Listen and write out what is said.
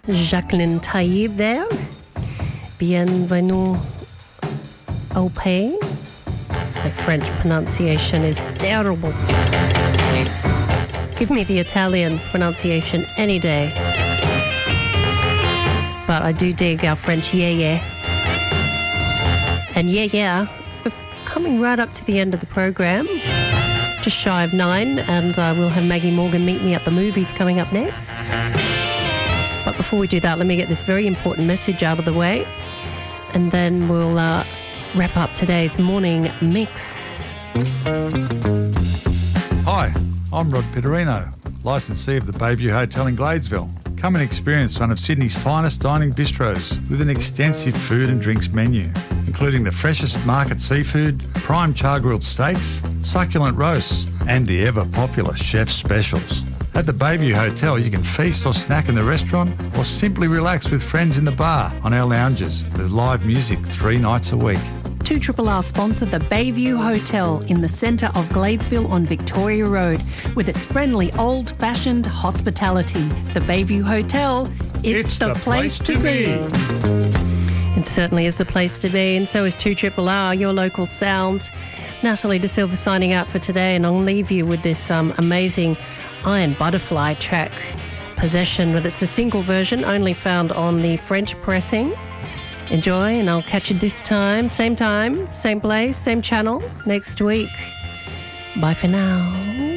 Jacqueline Taïb there. Bienvenue au pays. My French pronunciation is terrible. Give me the Italian pronunciation any day. But I do dig our French yeah. And yeah, we're coming right up to the end of the program. Just shy of 9, and we'll have Maggie Morgan meet me at the movies coming up next. But before we do that, let me get this very important message out of the way, and then we'll wrap up today's morning mix. Hi, I'm Rod Pitterino, licensee of the Bayview Hotel in Gladesville. Come and experience one of Sydney's finest dining bistros with an extensive food and drinks menu, including the freshest market seafood, prime char-grilled steaks, succulent roasts, and the ever-popular chef specials. At the Bayview Hotel, you can feast or snack in the restaurant or simply relax with friends in the bar on our lounges with live music 3 nights a week. 2RRR sponsor the Bayview Hotel in the centre of Gladesville on Victoria Road with its friendly old-fashioned hospitality. The Bayview Hotel, it's the place to be. It certainly is the place to be, and so is 2RRR, your local sound. Natalie De Silva signing out for today, and I'll leave you with this amazing Iron Butterfly track, Possession, but it's the single version only found on the French pressing. Enjoy, and I'll catch you this time, same place, same channel, next week. Bye for now.